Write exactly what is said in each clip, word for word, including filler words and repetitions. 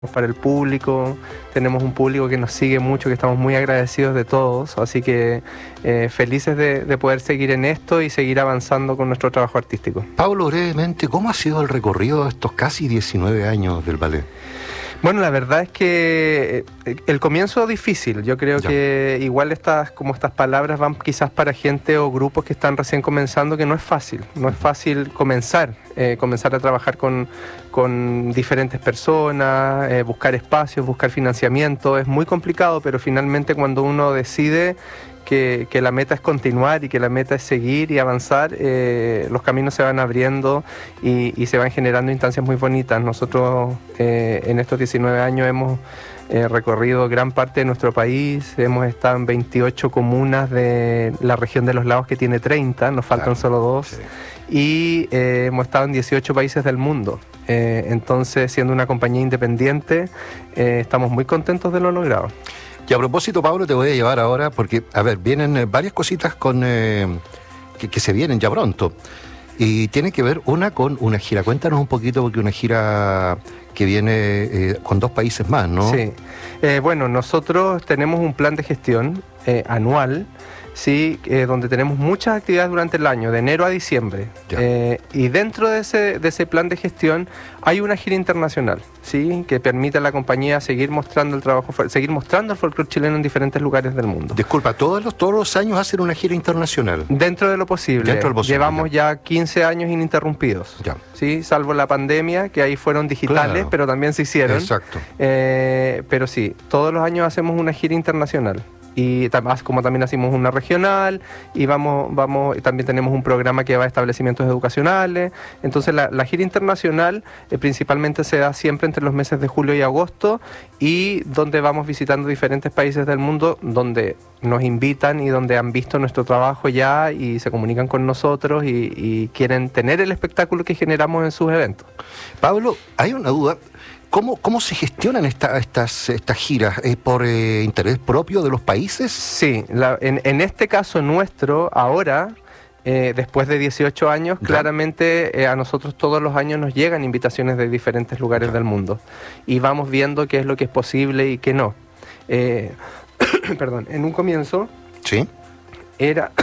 para el público, tenemos un público que nos sigue mucho, que estamos muy agradecidos de todos, así que eh, felices de, de poder seguir en esto y seguir avanzando con nuestro trabajo artístico. Pablo, brevemente, ¿cómo ha sido el recorrido de estos casi diecinueve años del ballet? Bueno, la verdad es que el comienzo difícil, yo creo ya. que igual estas, como estas palabras van quizás para gente o grupos que están recién comenzando, que no es fácil, no es fácil comenzar, eh, comenzar a trabajar con, con diferentes personas, eh, buscar espacios, buscar financiamiento, es muy complicado, pero finalmente cuando uno decide Que, que la meta es continuar y que la meta es seguir y avanzar, eh, los caminos se van abriendo y, y se van generando instancias muy bonitas. Nosotros eh, en estos diecinueve años hemos eh, recorrido gran parte de nuestro país, hemos estado en veintiocho comunas de la región de los lagos, que tiene treinta, nos faltan claro, solo dos, sí. y eh, hemos estado en dieciocho países del mundo. Eh, entonces, siendo una compañía independiente, eh, estamos muy contentos de lo logrado. Y a propósito, Pablo, te voy a llevar ahora porque, a ver, vienen eh, varias cositas con eh, que, que se vienen ya pronto. Y tiene que ver una con una gira. Cuéntanos un poquito, porque una gira que viene eh, con dos países más, ¿no? Sí. Eh, bueno, nosotros tenemos un plan de gestión eh, anual, sí, eh, donde tenemos muchas actividades durante el año, de enero a diciembre. Eh, y dentro de ese, de ese plan de gestión hay una gira internacional, sí, que permite a la compañía seguir mostrando el trabajo, seguir mostrando el folclore chileno en diferentes lugares del mundo. Disculpa, todos los, todos los años hacen una gira internacional. Dentro de lo posible. Dentro del posible. Llevamos ya. ya quince años ininterrumpidos. Ya. Sí, salvo la pandemia, que ahí fueron digitales, claro. pero también se hicieron. Exacto. Eh, pero sí, todos los años hacemos una gira internacional. Y como también hacemos una regional, y vamos, vamos, también tenemos un programa que va a establecimientos educacionales. Entonces la, la gira internacional eh, principalmente se da siempre entre los meses de julio y agosto, y donde vamos visitando diferentes países del mundo, donde nos invitan y donde han visto nuestro trabajo ya y se comunican con nosotros y, y quieren tener el espectáculo que generamos en sus eventos. Pablo, hay una duda. ¿Cómo, ¿Cómo se gestionan esta, estas, estas giras? ¿Es por eh, interés propio de los países? Sí, la, en, en este caso nuestro, ahora, eh, después de dieciocho años, ¿ya? claramente eh, a nosotros todos los años nos llegan invitaciones de diferentes lugares ¿ya? del mundo. Y vamos viendo qué es lo que es posible y qué no. Eh, perdón, en un comienzo... Sí. Era...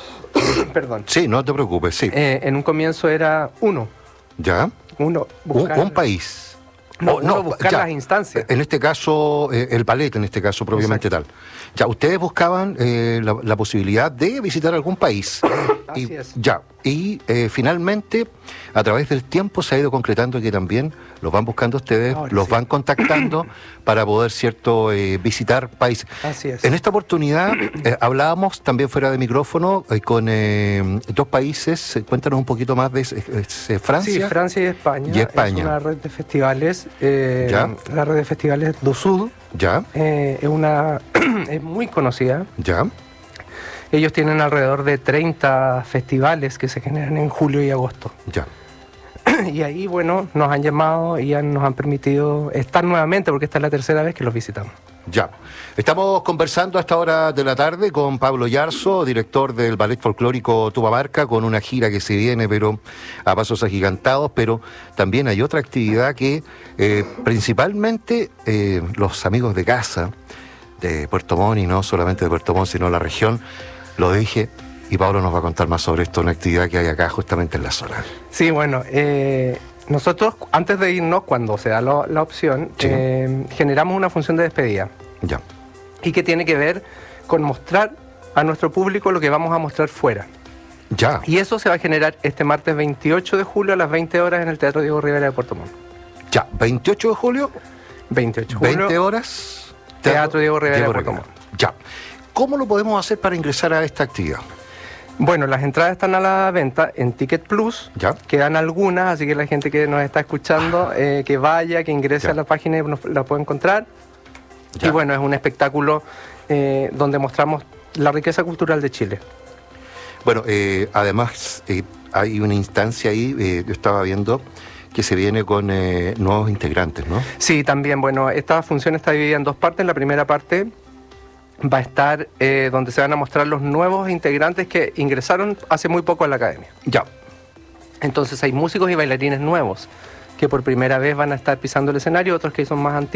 perdón. Sí, no te preocupes, sí. Eh, en un comienzo era uno. ¿Ya? Uno. Buscar... Un, un país. No, oh, no buscar ya, las instancias. En este caso, eh, el ballet, en este caso propiamente Exacto. tal. Ya, ustedes buscaban eh, la, la posibilidad de visitar algún país. Así y, es. Ya, y eh, finalmente, a través del tiempo se ha ido concretando que también los van buscando ustedes, Ahora los sí. van contactando para poder, cierto, eh, visitar países. Así es. En esta oportunidad eh, hablábamos también fuera de micrófono eh, con eh, dos países. Cuéntanos un poquito más de eh, Francia. Sí, Francia y España. Y España. Es una red de festivales. Eh, ¿Ya? La red de festivales do Sud. ¿Ya? Eh, es una es muy conocida. ¿Ya? Ellos tienen alrededor de treinta festivales que se generan en julio y agosto. Ya. Y ahí, bueno, nos han llamado y han, nos han permitido estar nuevamente, porque esta es la tercera vez que los visitamos. Ya. Estamos conversando a esta hora de la tarde con Pablo Yarzo, director del Ballet Folclórico Tupamarca, con una gira que se viene, pero a pasos agigantados, pero también hay otra actividad que eh, principalmente eh, los amigos de casa, de Puerto Montt, y no solamente de Puerto Montt, sino la región, lo dije, y Pablo nos va a contar más sobre esto, una actividad que hay acá justamente en la zona. Sí, bueno, eh, nosotros antes de irnos, cuando se da lo, la opción, sí. eh, generamos una función de despedida. Ya. Y que tiene que ver con mostrar a nuestro público lo que vamos a mostrar fuera. Ya. Y eso se va a generar este martes veintiocho de julio a las veinte horas en el Teatro Diego Rivera de Puerto Montt. Ya, veintiocho de julio. veintiocho de julio. veinte horas. Teatro, Teatro Diego Rivera Diego de Puerto Montt. Ya. ¿Cómo lo podemos hacer para ingresar a esta actividad? Bueno, las entradas están a la venta en Ticket Plus. Ya. Quedan algunas, así que la gente que nos está escuchando, eh, que vaya, que ingrese ya. a la página y nos, la puede encontrar. Ya. Y bueno, es un espectáculo eh, donde mostramos la riqueza cultural de Chile. Bueno, eh, además eh, hay una instancia ahí, eh, yo estaba viendo, que se viene con eh, nuevos integrantes, ¿no? Sí, también, bueno, esta función está dividida en dos partes. La primera parte va a estar eh, donde se van a mostrar los nuevos integrantes que ingresaron hace muy poco a la academia. Ya. Entonces hay músicos y bailarines nuevos que por primera vez van a estar pisando el escenario, otros que son más antiguos.